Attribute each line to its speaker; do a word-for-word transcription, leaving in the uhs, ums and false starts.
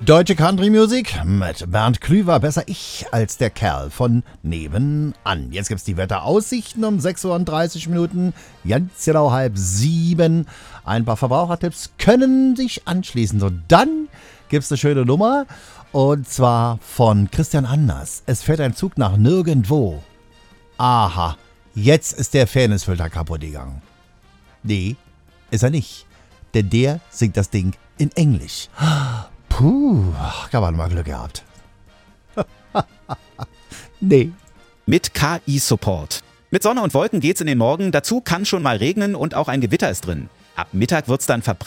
Speaker 1: Deutsche Country Music mit Bernd Klüver, besser ich als der Kerl von nebenan. Jetzt gibt's die Wetteraussichten um sechs Uhr und dreißig Minuten, ganz genau halb sieben. Ein paar Verbrauchertipps können sich anschließen. So, dann gibt's eine schöne Nummer und zwar von Christian Anders. Es fährt ein Zug nach nirgendwo. Aha, jetzt ist der Fairnessfilter kaputt gegangen. Nee, ist er nicht, denn der singt das Ding in Englisch. Puh, kann man mal Glück gehabt. Nee.
Speaker 2: Mit K I-Support. Mit Sonne und Wolken geht's in den Morgen. Dazu kann schon mal regnen und auch ein Gewitter ist drin. Ab Mittag wird's dann verbreitet.